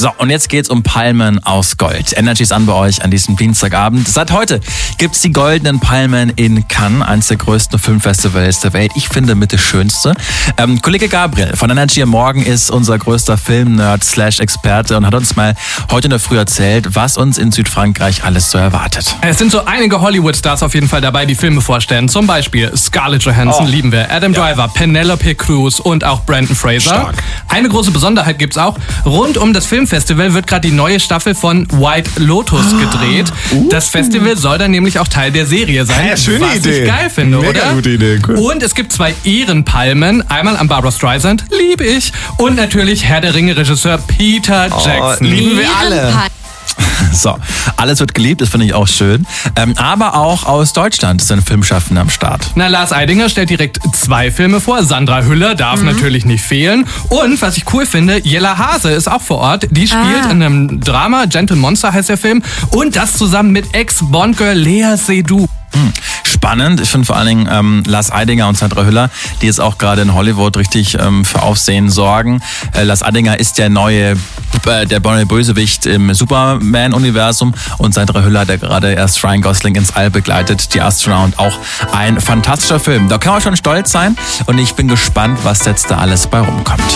So, und jetzt geht's um Palmen aus Gold. Energy ist an bei euch an diesem Dienstagabend. Seit heute gibt's die Goldenen Palmen in Cannes, eines der größten Filmfestivals der Welt. Ich finde mit das Schönste. Kollege Gabriel von Energy am Morgen ist unser größter Film-Nerd/Experte und hat uns mal heute in der Früh erzählt, was uns in Südfrankreich alles so erwartet. Es sind so einige Hollywood-Stars auf jeden Fall dabei, die Filme vorstellen. Zum Beispiel Scarlett Johansson, lieben wir, Adam Driver, Penelope Cruz und auch Brendan Fraser. Stark. Eine große Besonderheit gibt's auch. Rund um das Filmfestival wird gerade die neue Staffel von White Lotus gedreht. Das Festival soll dann nämlich auch Teil der Serie sein, Ja, schöne was Idee. ich geil finde, Mega oder? gute Idee, cool. Und es gibt 2 Ehrenpalmen. Einmal an Barbra Streisand, liebe ich. Und natürlich Herr der Ringe-Regisseur Peter Jackson. lieben wir alle. So, alles wird geliebt, das finde ich auch schön. Aber auch aus Deutschland sind Filmschaffende am Start. Na, Lars Eidinger stellt direkt 2 Filme vor. Sandra Hüller darf natürlich nicht fehlen. Und was ich cool finde, Jella Hase ist auch vor Ort. Die spielt in einem Drama, Gentle Monster heißt der Film. Und das zusammen mit Ex-Bond-Girl Lea Seydoux. Spannend. Ich finde vor allen Dingen Lars Eidinger und Sandra Hüller, die jetzt auch gerade in Hollywood richtig für Aufsehen sorgen. Lars Eidinger ist der neue Bösewicht im Superman-Universum und Sandra Hüller, der gerade erst Ryan Gosling ins All begleitet, die Astronaut. Auch ein fantastischer Film. Da kann man schon stolz sein und ich bin gespannt, was jetzt da alles bei rumkommt.